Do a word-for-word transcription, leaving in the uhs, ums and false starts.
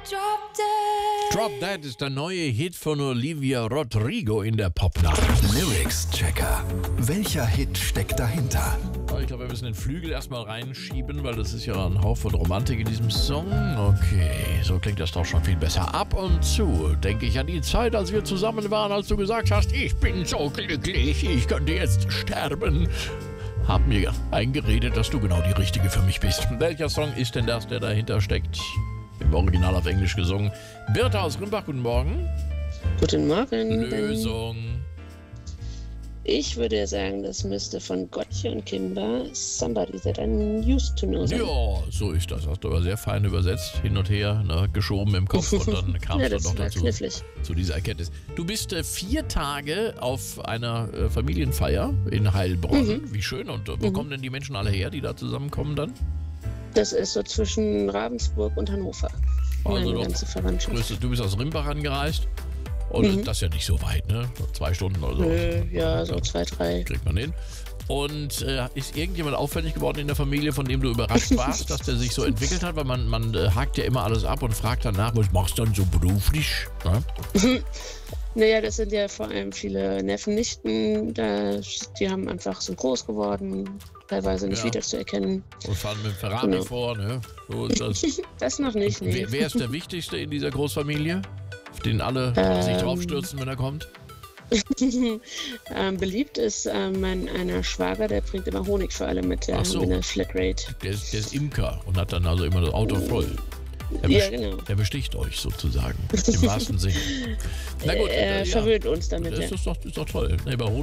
Drop That ist der neue Hit von Olivia Rodrigo in der Popnacht. Lyrics-Checker. Welcher Hit steckt dahinter? Ich glaube, wir müssen den Flügel erstmal reinschieben, weil das ist ja ein Hauch von Romantik in diesem Song. Okay, so klingt das doch schon viel besser. Ab und zu denke ich an die Zeit, als wir zusammen waren, als du gesagt hast, ich bin so glücklich, ich könnte jetzt sterben. Hab mir eingeredet, dass du genau die Richtige für mich bist. Welcher Song ist denn das, der dahinter steckt? Im Original auf Englisch gesungen. Birta aus Rimbach, guten Morgen. Guten Morgen. Lösung. Ich würde sagen, das müsste von Gotye und Kimber Somebody That I Used to Know sein. Ja, so ist das. Hast du aber sehr fein übersetzt, hin und her, ne, geschoben im Kopf und dann kam ja, es dann noch dazu, knifflig. zu dieser Erkenntnis. Du bist äh, vier Tage auf einer äh, Familienfeier in Heilbronn. Mhm. Wie schön. Und äh, wo mhm. kommen denn die Menschen alle her, die da zusammenkommen dann? Das ist so zwischen Ravensburg und Hannover. Also meine ganze Verwandtschaft. Du bist aus Rimbach angereist. Und mhm. das ist ja nicht so weit, ne? Zwei Stunden oder so. Nö, ja, so zwei, drei. Kriegt man hin. Und äh, ist irgendjemand auffällig geworden in der Familie, von dem du überrascht warst, dass der sich so entwickelt hat? Weil man, man äh, hakt ja immer alles ab und fragt danach, was machst du dann so beruflich? Ne? Naja, das sind ja vor allem viele Neffen, Nichten. Das, die haben einfach so groß geworden, teilweise nicht ja. wiederzuerkennen. Und fahren mit dem Ferrari genau. vor, ne? So ist das. Das noch nicht, nee. Wer, wer ist der Wichtigste in dieser Großfamilie? Auf den alle ähm, sich draufstürzen, wenn er kommt? ähm, beliebt ist ähm, mein einer Schwager, der bringt immer Honig für alle mit, der, so. mit einer Flatrate. Der ist, der ist Imker und hat dann also immer das Auto voll. Der ja, genau. Der besticht euch sozusagen, im wahrsten Sinne. Na gut, er äh, ja, verwöhnt uns damit. Das ja. ist, doch, ist doch toll. Nee, bei Honig